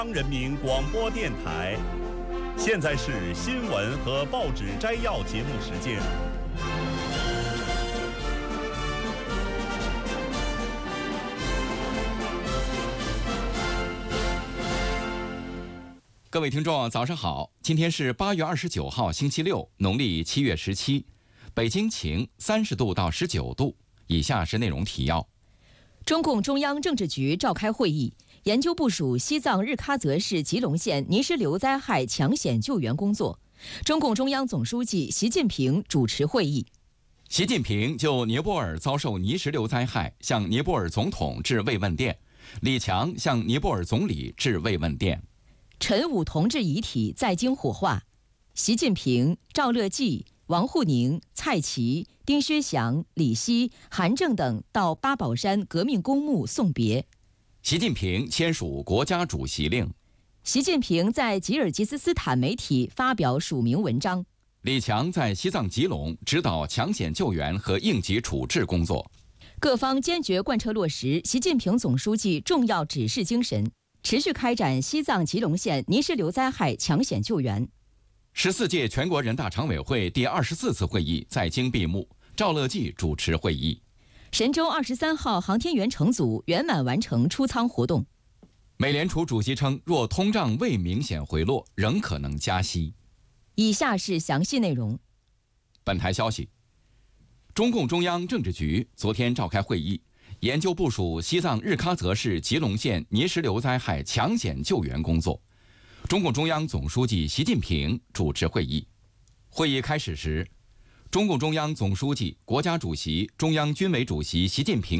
人民广播电台，现在是新闻和报纸摘要节目时间。 各位听众，早上好！今天是8月29号，星期六，农历7月17，北京晴，30度到19度。以下是内容提要： 中共中央政治局召开会议，研究部署西藏日喀则市吉隆县泥石流灾害抢险救援工作。中共中央总书记习近平主持会议。 习近平就尼泊尔遭受泥石流灾害向尼泊尔总统致慰问电，李强向尼泊尔总理致慰问电。 陈武同志遗体在京火化，习近平、赵乐际、王沪宁、蔡奇、丁薛祥、李希、韩正等到八宝山革命公墓送别。 习近平签署国家主席令。 习近平在吉尔吉斯斯坦媒体发表署名文章。 李强在西藏吉隆指导抢险救援和应急处置工作。 各方坚决贯彻落实习近平总书记重要指示精神，持续开展西藏吉隆县泥石流灾害抢险救援。 14届全国人大常委会第24次会议在京闭幕，赵乐际主持会议。 神舟23号航天员乘组圆满完成出舱活动。 美联储主席称，若通胀未明显回落，仍可能加息。 以下是详细内容。 本台消息，中共中央政治局昨天召开会议，研究部署西藏日喀则市吉隆县泥石流灾害抢险救援工作。中共中央总书记习近平主持会议。会议开始时，中共中央总书记、国家主席、中央军委主席习近平